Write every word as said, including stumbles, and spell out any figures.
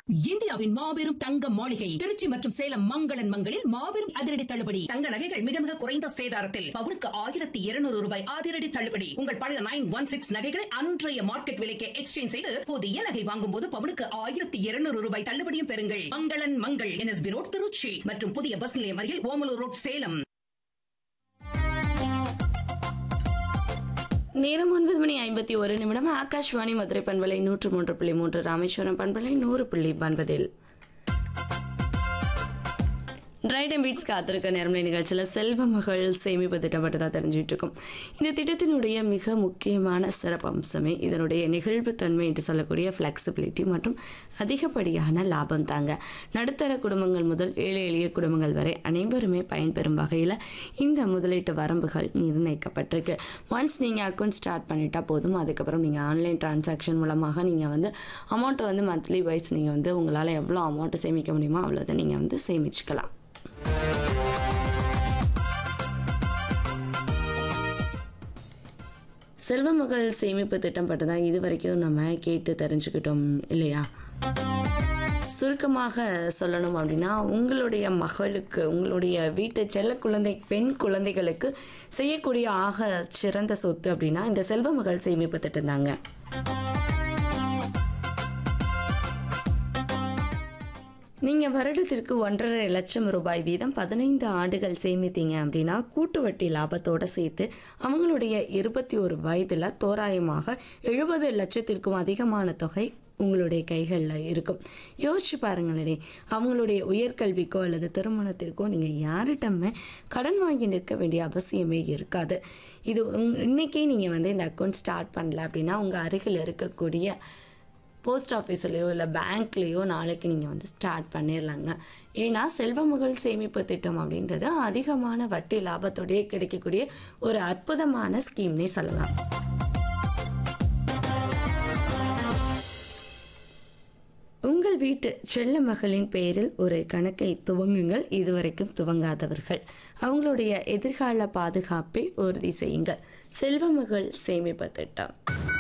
இந்தியாவின் மாபெரும் தங்க மாளிகை திருச்சி மற்றும் சேலம் மங்களன் மங்களில் மாபெரும் அதிரடி தள்ளுபடி. தங்க நகைகள் மிக மிக குறைந்த சேதாரத்தில் பவுனுக்கு ஆயிரத்தி இருநூறு ரூபாய் அதிரடி தள்ளுபடி. உங்கள் பழைய நைன் ஒன் சிக்ஸ் நகைகளை அன்றைய மார்க்கெட் விலைக்கு எக்ஸ்சேஞ்ச் செய்து புதிய நகை வாங்கும் போது பவுனுக்கு ஆயிரத்தி இருநூறு ரூபாய் தள்ளுபடியும் பெறுங்கள். மங்களன் மங்கள் என்எஸ்பி ரோட் திருச்சி மற்றும் புதிய பஸ் நிலையம் அருகில் ஓமலூர் ரோட் சேலம். நேரம் ஒன்பது மணி ஐம்பத்தி ஒரு நிமிடம். ஆகாஷ்வாணி மதுரை பண்பலை நூற்று மூன்று புள்ளி மூன்று, ராமேஸ்வரம் பண்பலை நூறு புள்ளி ஒன்பதில் ரைட் அண்ட் பீட்ஸ் காத்திருக்க நேரமலை நிகழ்ச்சியில் செல்வ மகள் சேமிப்பு திட்டம் பற்றி தான் தெரிஞ்சுட்டு இருக்கோம். இந்த திட்டத்தினுடைய மிக முக்கியமான சிறப்பு அம்சமே இதனுடைய நெகிழ்வுத்தன்மை என்று சொல்லக்கூடிய ஃப்ளெக்சிபிலிட்டி மற்றும் அதிகப்படியான லாபம் தாங்க. நடுத்தர குடும்பங்கள் முதல் ஏழை எளிய குடும்பங்கள் வரை அனைவருமே பயன்பெறும் வகையில் இந்த முதலீட்டு வரம்புகள் நிர்ணயிக்கப்பட்டிருக்கு. ஒன்ஸ் நீங்கள் அக்கௌண்ட் ஸ்டார்ட் பண்ணிட்டா போதும். அதுக்கப்புறம் நீங்கள் ஆன்லைன் டிரான்சாக்ஷன் மூலமாக நீங்கள் வந்து அமௌண்ட்டை வந்து மந்த்லி வைஸ் நீங்கள் வந்து உங்களால் எவ்வளோ அமௌண்ட்டை சேமிக்க முடியுமோ அவ்வளோதான் நீங்கள் வந்து சேமிச்சுக்கலாம். செல்வ மகள் சேமிப்பு திட்டம் பற்றி தான் இது வரைக்கும் நம்ம கேட்டு தெரிஞ்சுக்கிட்டோம் இல்லையா? சுருக்கமாக சொல்லணும் அப்படின்னா, உங்களுடைய மகளுக்கு, உங்களுடைய வீட்டு செல்ல குழந்தை பெண் குழந்தைகளுக்கு செய்யக்கூடிய ஆக சிறந்த சொத்து அப்படின்னா இந்த செல்வ மகள் சேமிப்பு திட்டம் தாங்க. நீங்கள் வருடத்திற்கு ஒன்றரை லட்சம் ரூபாய் வீதம் பதினைந்து ஆண்டுகள் சேமித்தீங்க அப்படின்னா கூட்டு வட்டி லாபத்தோடு சேர்த்து அவங்களுடைய இருபத்தி ஒரு வயதில் தோராயமாக எழுபது லட்சத்திற்கும் அதிகமான தொகை உங்களுடைய கைகளில் இருக்கும். யோசிச்சு பாருங்களே, அவங்களுடைய உயர்கல்விக்கோ அல்லது திருமணத்திற்கோ நீங்கள் யார்கிட்டமே கடன் வாங்கி நிற்க வேண்டிய அவசியமே இருக்காது. இது இன்னைக்கே நீங்கள் வந்து இந்த அக்கௌண்ட் ஸ்டார்ட் பண்ணல அப்படின்னா உங்கள் அருகில் இருக்கக்கூடிய போஸ்ட் ஆஃபீஸ்லேயோ இல்லை பேங்க்லேயோ நாளைக்கு நீங்கள் வந்து ஸ்டார்ட் பண்ணிடலாங்க. ஏன்னா செல்வ மகள் சேமிப்பு திட்டம் அப்படின்றது அதிகமான வட்டி லாபத்தோடையே கிடைக்கக்கூடிய ஒரு அற்புதமான ஸ்கீம்னே சொல்லலாம். உங்கள் வீட்டு செல்ல மகளின் பெயரில் ஒரு கணக்கை துவங்குங்கள். இதுவரைக்கும் துவங்காதவர்கள் அவங்களுடைய எதிர்கால பாதுகாப்பை உறுதி செய்யுங்கள். செல்வ மகள் சேமிப்பு திட்டம்.